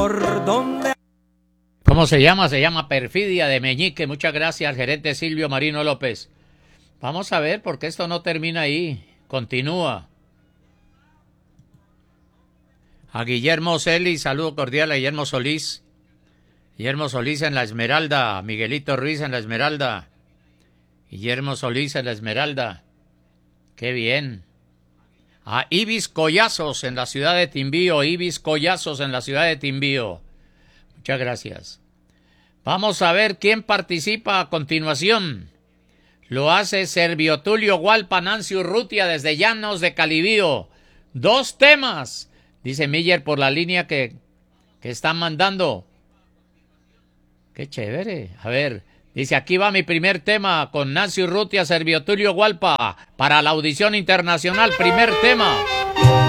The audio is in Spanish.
¿Cómo se llama? Se llama Perfidia de Meñique. Muchas gracias, gerente Silvio Marino López. Vamos a ver, porque esto no termina ahí. Continúa. A Guillermo Celis, saludo cordial a Guillermo Solís. Guillermo Solís en la Esmeralda. Miguelito Ruiz en la Esmeralda. Guillermo Solís en la Esmeralda. Qué bien. A Ibis Collazos en la ciudad de Timbío. Ibis Collazos en la ciudad de Timbío. Muchas gracias. Vamos a ver quién participa a continuación. Lo hace Servio Tulio Hualpa, Nancy Urrutia desde Llanos de Calibío. 2 temas. Dice Miller por la línea que están mandando. Qué chévere. A ver, dice, aquí va mi primer tema con Nancy Urrutia, Servio Tulio Hualpa, para la audición internacional. Primer tema.